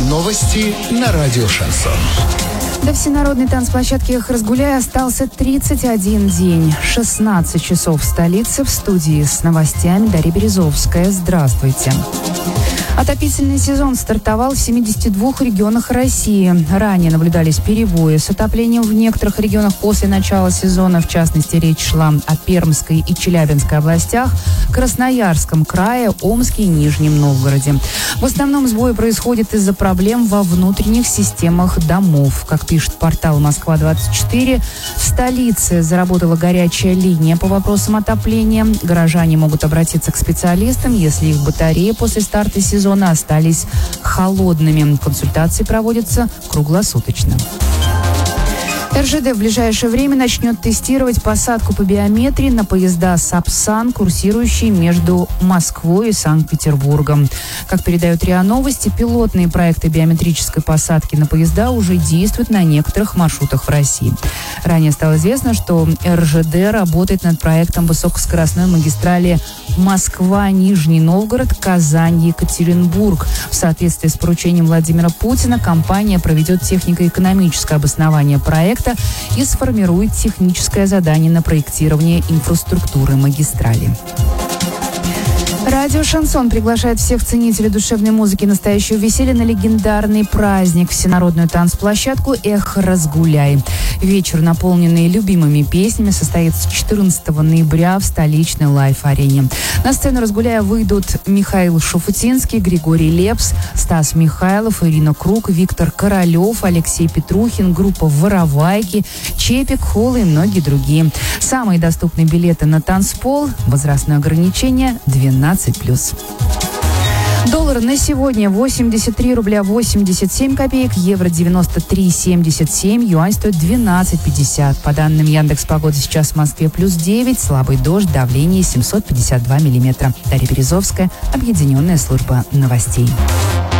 Новости на радио «Шансон». До всенародной танцплощадки «Эх, разгуляй» остался 31 день. 16 часов в столице. В студии с новостями Дарья Березовская. Здравствуйте. Отопительный сезон стартовал в 72 регионах России. Ранее наблюдались перебои с отоплением в некоторых регионах после начала сезона. В частности, речь шла о Пермской и Челябинской областях, Красноярском крае, Омске и Нижнем Новгороде. В основном сбой происходит из-за проблем во внутренних системах домов. Как пишет портал «Москва-24», в столице заработала горячая линия по вопросам отопления. Горожане могут обратиться к специалистам, если их батареи после старта сезона остались холодными. Консультации проводятся круглосуточно. РЖД в ближайшее время начнет тестировать посадку по биометрии на поезда «Сапсан», курсирующие между Москвой и Санкт-Петербургом. Как передают РИА Новости, пилотные проекты биометрической посадки на поезда уже действуют на некоторых маршрутах в России. Ранее стало известно, что РЖД работает над проектом высокоскоростной магистрали Москва-Нижний Новгород, Казань-Екатеринбург. В соответствии с поручением Владимира Путина компания проведет технико-экономическое обоснование проекта и сформирует техническое задание на проектирование инфраструктуры магистрали. Радио «Шансон» приглашает всех ценителей душевной музыки и настоящего веселья на легендарный праздник, всенародную танцплощадку «Эх, разгуляй». Вечер, наполненный любимыми песнями, состоится 14 ноября в столичной лайф-арене. На сцену «Разгуляя» выйдут Михаил Шуфутинский, Григорий Лепс, Стас Михайлов, Ирина Круг, Виктор Королев, Алексей Петрухин, группа «Воровайки», Чепик, Холл и многие другие. Самые доступные билеты на танцпол, возрастное ограничение 12+. Доллар на сегодня 83 рубля 87 копеек, евро 93,77, юань стоит 12,50. По данным Яндекс.Погоды, сейчас в Москве +9, слабый дождь, давление 752 миллиметра. Дарья Березовская, Объединенная служба новостей.